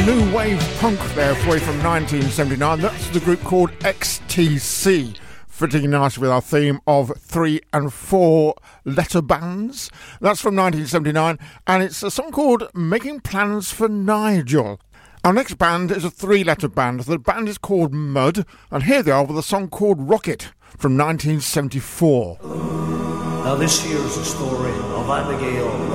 new wave punk there for you from 1979. That's the group called XTC, fitting nice with our theme of 3 and 4 letter bands. That's from 1979, and it's a song called Making Plans for Nigel. Our next band is a 3-letter band. The band is called Mud, and here they are with a song called Rocket from 1974. Now this here is the story of Abigail